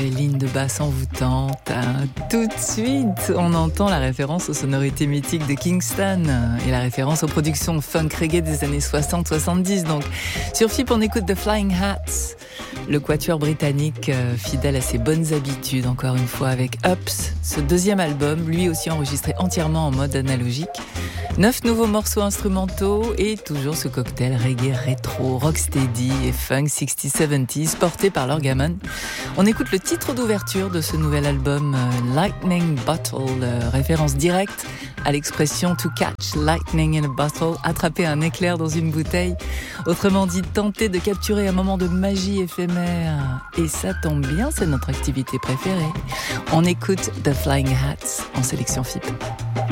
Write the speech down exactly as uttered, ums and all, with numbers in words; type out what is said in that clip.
les lignes de basse envoûtantes. Hein. Tout de suite, on entend la référence aux sonorités mythiques de Kingston et la référence aux productions funk reggae des années soixante soixante-dix. Donc, sur F I P, on écoute The Flying Hats, le quatuor britannique euh, fidèle à ses bonnes habitudes, encore une fois avec Ups, ce deuxième album, lui aussi enregistré entièrement en mode analogique. Neuf nouveaux morceaux instrumentaux et toujours ce cocktail reggae rétro, rocksteady et funk sixties seventies porté par l'Orgaman. On écoute le titre d'ouverture de ce nouvel album, euh, Lightning Bottle, euh, référence directe à l'expression to catch lightning in a bottle, attraper un éclair dans une bouteille. Autrement dit, tenter de capturer un moment de magie éphémère. Et ça tombe bien, c'est notre activité préférée. On écoute The Flying Hats en sélection F I P.